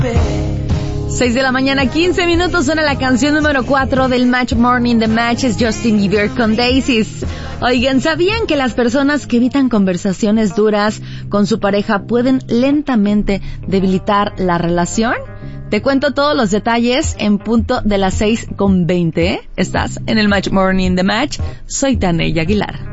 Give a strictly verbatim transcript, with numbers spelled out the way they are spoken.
seis de la mañana, quince minutos, suena la canción número cuatro del Match Morning. The Match es Justin Bieber con Daisies. Oigan, ¿sabían que las personas que evitan conversaciones duras con su pareja pueden lentamente debilitar la relación? Te cuento todos los detalles en punto de las seis con veinte. Estás en el Match Morning The Match. Soy Taney Aguilar.